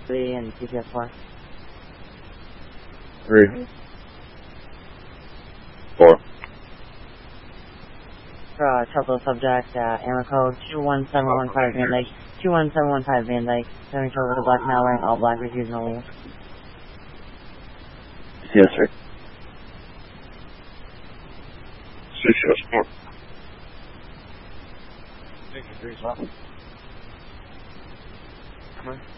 3 and GPS 4. 3. 4. Trouble subject, error code 21715 Van Dyke, 21715 Van Dyke, turning over the black male wearing all black, refusing to leave. Yes, sir. 6 4. 6 3 well. Come on.